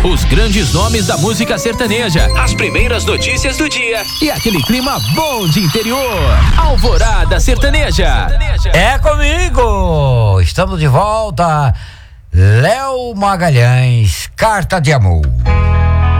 Os grandes nomes da música sertaneja, as primeiras notícias do dia e aquele clima bom de interior. Alvorada Sertaneja. É comigo! Estamos de volta. Léo Magalhães, Carta de Amor.